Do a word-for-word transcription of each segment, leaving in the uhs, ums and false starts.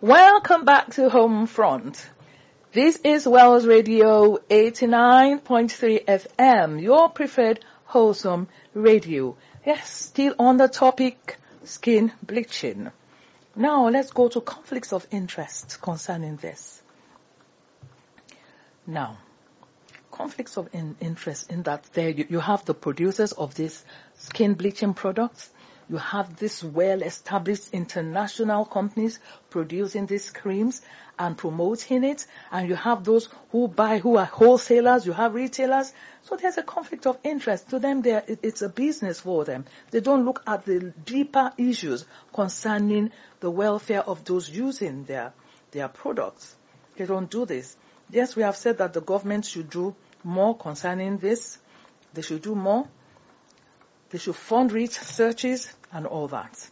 Welcome back to Home Front. This is Wells Radio eighty-nine point three F M, your preferred wholesome radio. Yes, still on the topic, skin bleaching. Now let's go to conflicts of interest concerning this. Now, conflicts of in interest in that there you, you have the producers of these skin bleaching products. You have these well-established international companies producing these creams and promoting it. And you have those who buy, who are wholesalers. You have retailers. So there's a conflict of interest. To them, it, it's a business for them. They don't look at the deeper issues concerning the welfare of those using their, their products. They don't do this. Yes, we have said that the government should do more concerning this. They should do more. They should fund researches and all that.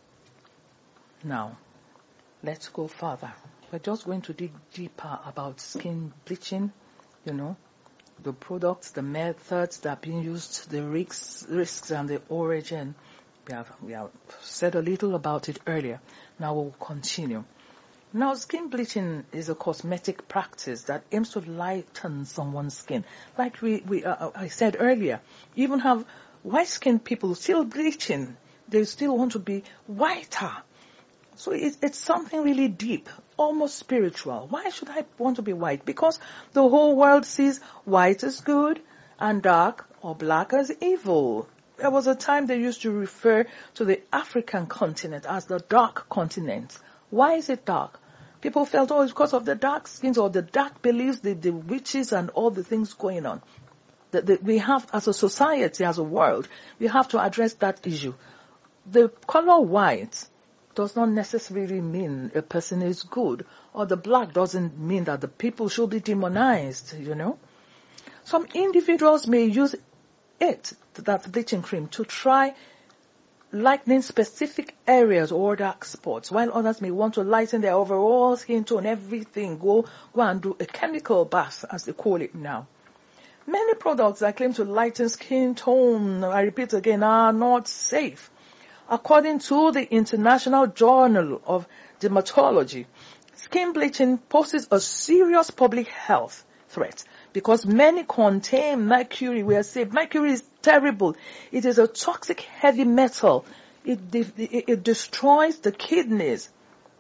Now, let's go further. We're just going to dig deeper about skin bleaching, you know, the products, the methods that are being used, the risks, risks and the origin. We have, we have said a little about it earlier. Now we'll continue. Now, skin bleaching is a cosmetic practice that aims to lighten someone's skin. Like we, we uh, I said earlier, even have white-skinned people still bleaching. They still want to be whiter. So it, it's something really deep, almost spiritual. Why should I want to be white? Because the whole world sees white as good and dark or black as evil. There was a time they used to refer to the African continent as the dark continent. Why is it dark? People felt, oh, it's because of the dark skins or the dark beliefs, the, the witches and all the things going on. That, that we have, as a society, as a world, we have to address that issue. The color white does not necessarily mean a person is good, or the black doesn't mean that the people should be demonized, you know. Some individuals may use it, that bleaching cream, to try lightening specific areas or dark spots, while others may want to lighten their overall skin tone, everything, go, go and do a chemical bath, as they call it now. Many products that claim to lighten skin tone, I repeat again, are not safe. According to the International Journal of Dermatology, skin bleaching poses a serious public health threat because many contain mercury. We are saying mercury is terrible. It is a toxic heavy metal. It, de- it destroys the kidneys.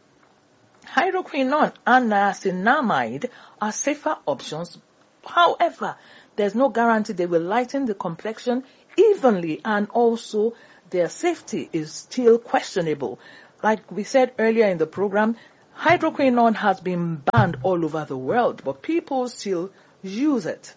Hydroquinone and niacinamide are safer options. However, there's no guarantee they will lighten the complexion evenly, and also their safety is still questionable. Like we said earlier in the program, hydroquinone has been banned all over the world, but people still use it.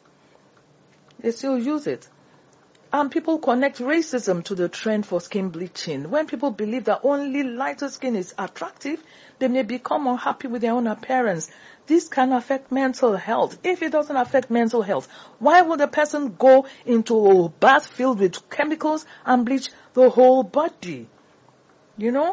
They still use it. And people connect racism to the trend for skin bleaching. When people believe that only lighter skin is attractive, they may become unhappy with their own appearance. This can affect mental health. If it doesn't affect mental health, why would a person go into a bath filled with chemicals and bleach the whole body? You know?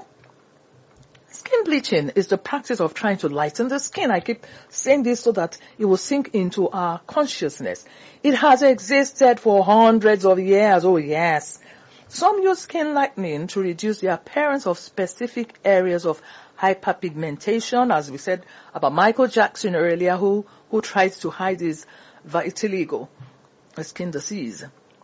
Skin bleaching is the practice of trying to lighten the skin. I keep saying this so that it will sink into our consciousness. It has existed for hundreds of years. Oh, yes. Some use skin lightening to reduce the appearance of specific areas of hyperpigmentation, as we said about Michael Jackson earlier, who, who tried to hide his vitiligo, a skin disease.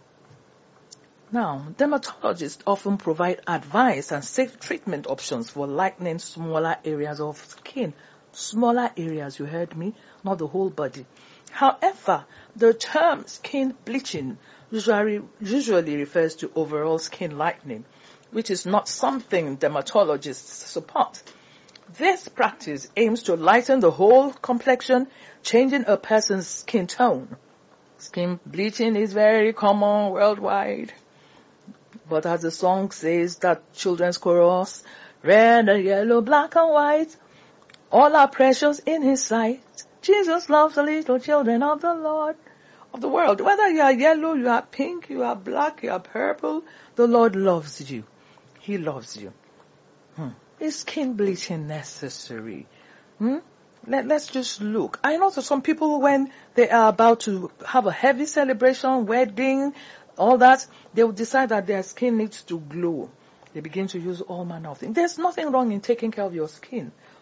Now, dermatologists often provide advice and safe treatment options for lightening smaller areas of skin. Smaller areas, you heard me, not the whole body. However, the term skin bleaching usually, usually refers to overall skin lightening, which is not something dermatologists support. This practice aims to lighten the whole complexion, changing a person's skin tone. Skin bleaching is very common worldwide. But as the song says, that children's chorus, red and yellow, black and white, all are precious in his sight. Jesus loves the little children of the Lord, of the world. Whether you are yellow, you are pink, you are black, you are purple, the Lord loves you. He loves you. Hmm. Is skin bleaching necessary? Hmm? Let, let's just look. I know that some people, when they are about to have a heavy celebration, wedding, all that, they will decide that their skin needs to glow. They begin to use all manner of things. There's nothing wrong in taking care of your skin.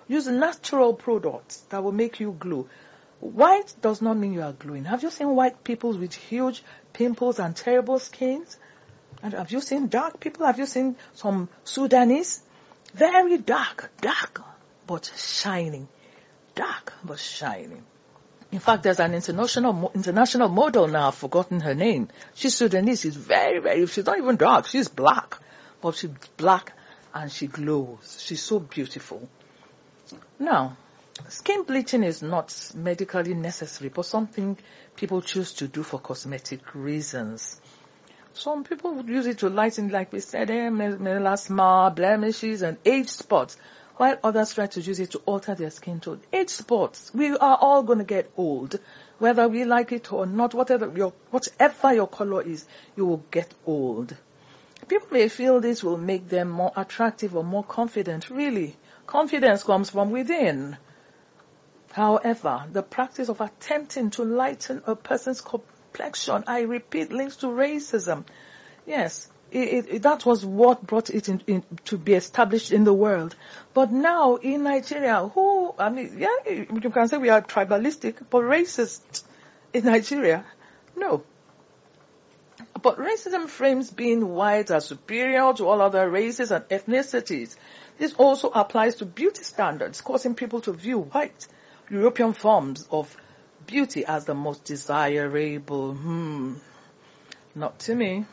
Use natural products that will make you glow. White does not mean you are glowing. Have you seen white people with huge pimples and terrible skins? And have you seen dark people? Have you seen some Sudanese? Very dark, dark, but shining. Dark, but shining. In fact, there's an international international model now. I've forgotten her name. She's Sudanese. She's very, very, she's not even dark. She's black. But she's black and she glows. She's so beautiful. Now, skin bleaching is not medically necessary, but something people choose to do for cosmetic reasons. Some people would use it to lighten, like we said, eh, melasma, blemishes, and age spots, while others try to use it to alter their skin tone. Age spots, we are all going to get old. Whether we like it or not, whatever your, whatever your color is, you will get old. People may feel this will make them more attractive or more confident. Really, confidence comes from within. However, the practice of attempting to lighten a person's complexion, I repeat, links to racism. Yes, it, it, that was what brought it in, in, to be established in the world. But now in Nigeria, who, I mean, yeah, you can say we are tribalistic, but racist in Nigeria, no. But racism frames being white as superior to all other races and ethnicities. This also applies to beauty standards, causing people to view white European forms of beauty as the most desirable. Hmm. Not to me.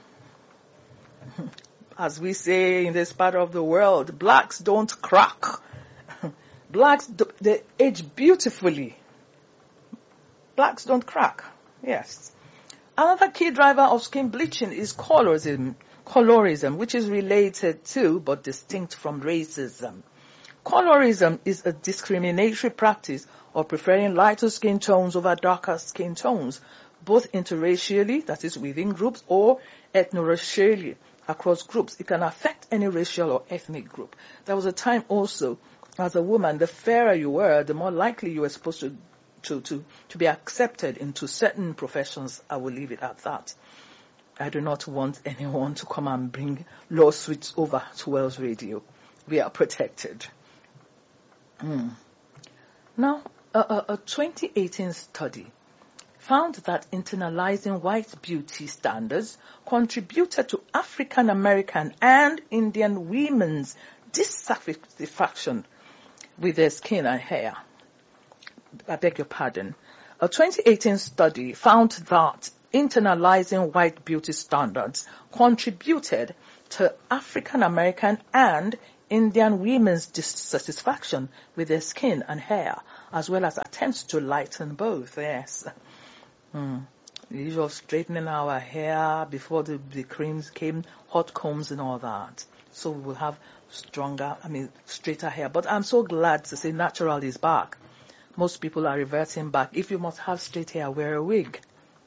As we say in this part of the world, blacks don't crack. Blacks, they age beautifully. Blacks don't crack. Yes. Another key driver of skin bleaching is colorism, colorism, which is related to but distinct from racism. Colorism is a discriminatory practice of preferring lighter skin tones over darker skin tones, both interracially, that is within groups, or ethnoracially, across groups. It can affect any racial or ethnic group. There was a time also, as a woman, the fairer you were, the more likely you were supposed to To, to, to be accepted into certain professions. I will leave it at that. I do not want anyone to come and bring lawsuits over to Wells Radio. We are protected. Mm. Now, a, a, a twenty eighteen study found that internalizing white beauty standards contributed to African American and Indian women's dissatisfaction with their skin and hair. I beg your pardon. A twenty eighteen study found that internalizing white beauty standards contributed to African American and Indian women's dissatisfaction with their skin and hair, as well as attempts to lighten both. Yes. Hmm. The usual straightening our hair before the, the creams came, hot combs and all that. So we will have stronger, I mean, straighter hair. But I'm so glad to say natural is back. Most people are reverting back. If you must have straight hair, wear a wig.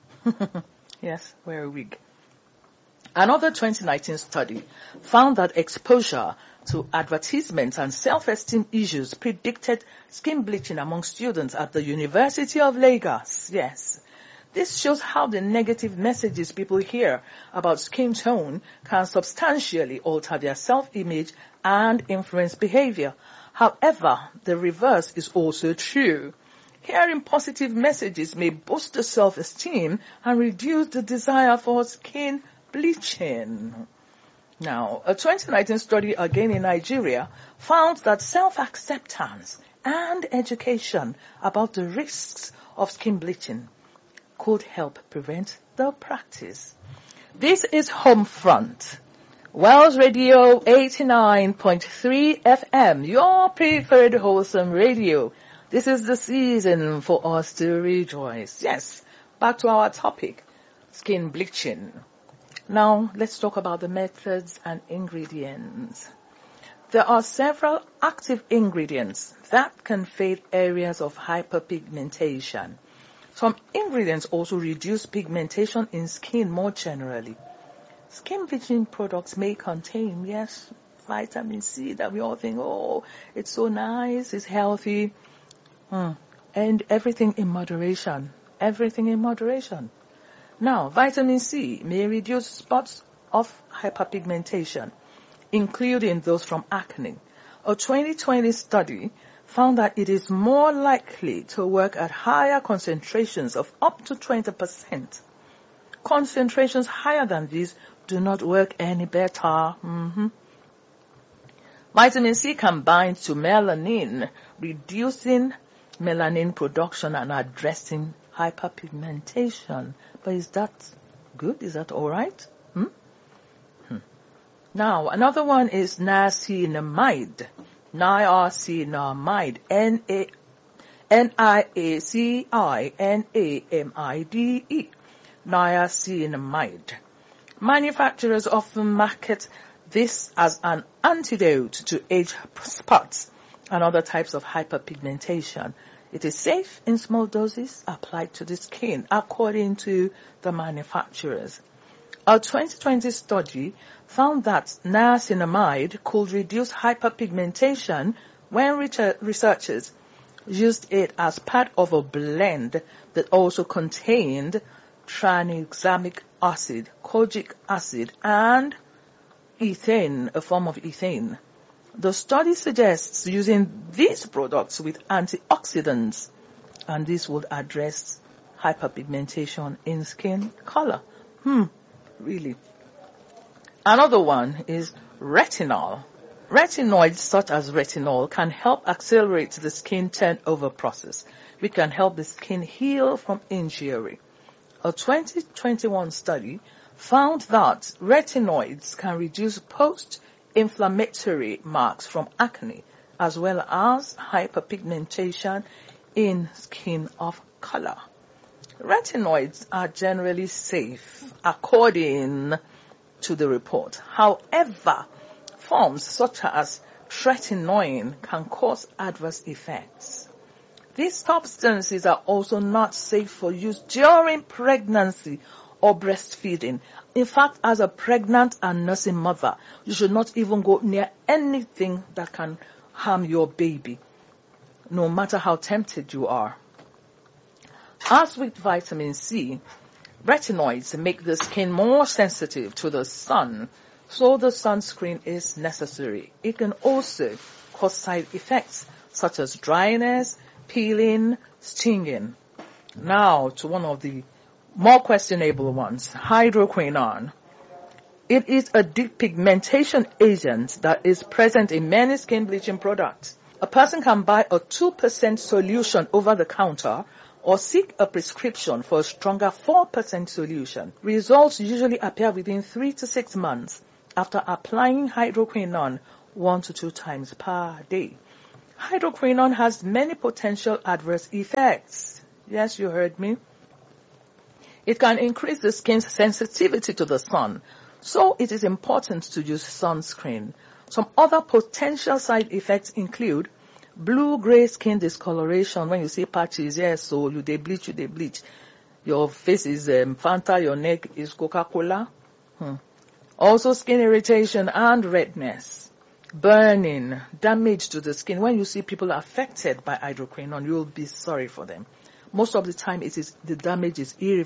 Yes, wear a wig. Another twenty nineteen study found that exposure to advertisements and self-esteem issues predicted skin bleaching among students at the University of Lagos. Yes. This shows how the negative messages people hear about skin tone can substantially alter their self-image and influence behavior. However, the reverse is also true. Hearing positive messages may boost the self-esteem and reduce the desire for skin bleaching. Now, a twenty nineteen study again in Nigeria found that self-acceptance and education about the risks of skin bleaching could help prevent the practice. This is Homefront. Wells Radio eighty-nine point three F M, your preferred wholesome radio. This is the season for us to rejoice. Yes, back to our topic, skin bleaching. Now, let's talk about the methods and ingredients. There are several active ingredients that can fade areas of hyperpigmentation. Some ingredients also reduce pigmentation in skin more generally. Skin bleaching products may contain, yes, vitamin C that we all think, oh, it's so nice, it's healthy. Mm. And everything in moderation. Everything in moderation. Now, vitamin C may reduce spots of hyperpigmentation, including those from acne. A twenty twenty study found that it is more likely to work at higher concentrations of up to twenty percent. Concentrations higher than these do not work any better. Mm-hmm. Vitamin C can bind to melanin, reducing melanin production and addressing hyperpigmentation. But is that good? Is that all right? Hmm? Hmm. Now, another one is niacinamide. Niacinamide. N A N I A C I N A M I D E. Niacinamide. Manufacturers often market this as an antidote to age spots and other types of hyperpigmentation. It is safe in small doses applied to the skin, according to the manufacturers. A twenty twenty study found that niacinamide could reduce hyperpigmentation when researchers used it as part of a blend that also contained tranexamic acid, kojic acid, and ethane, a form of ethane. The study suggests using these products with antioxidants, and this would address hyperpigmentation in skin color. Hmm, really. Another one is retinol. Retinoids such as retinol can help accelerate the skin turnover process, which can help the skin heal from injury. A twenty twenty-one study found that retinoids can reduce post-inflammatory marks from acne, as well as hyperpigmentation in skin of color. Retinoids are generally safe, according to the report. However, forms such as tretinoin can cause adverse effects. These substances are also not safe for use during pregnancy or breastfeeding. In fact, as a pregnant and nursing mother, you should not even go near anything that can harm your baby, no matter how tempted you are. As with vitamin C, retinoids make the skin more sensitive to the sun, so the sunscreen is necessary. It can also cause side effects such as dryness, peeling, stinging. Now to one of the more questionable ones, hydroquinone. It is a depigmentation agent that is present in many skin bleaching products. A person can buy a two percent solution over the counter or seek a prescription for a stronger four percent solution. Results usually appear within three to six months after applying hydroquinone one to two times per day. Hydroquinone has many potential adverse effects. Yes, you heard me. It can increase the skin's sensitivity to the sun, so it is important to use sunscreen. Some other potential side effects include blue-gray skin discoloration. When you see patches, yes, so you they bleach, you they bleach. Your face is um, Fanta, your neck is Coca-Cola. Hmm. Also skin irritation and redness. Burning, damage to the skin. When you see people affected by hydroquinone, you'll be sorry for them. Most of the time, it is the damage is irreversible.